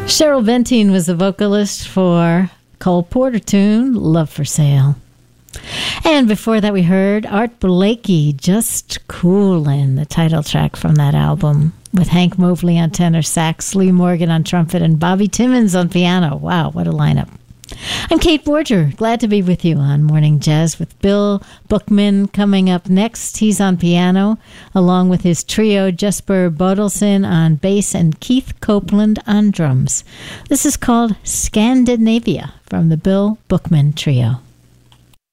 Cheryl Ventine was the vocalist for Cole Porter tune, Love for Sale. And before that we heard Art Blakey, Just Coolin', the title track from that album, with Hank Mobley on tenor sax, Lee Morgan on trumpet, and Bobby Timmons on piano. Wow, what a lineup. I'm Kate Borger, glad to be with you on Morning Jazz with Bill Bookman coming up next. He's on piano, along with his trio Jesper Bodelson on bass and Keith Copeland on drums. This is called Scandinavia from the Bill Bookman Trio.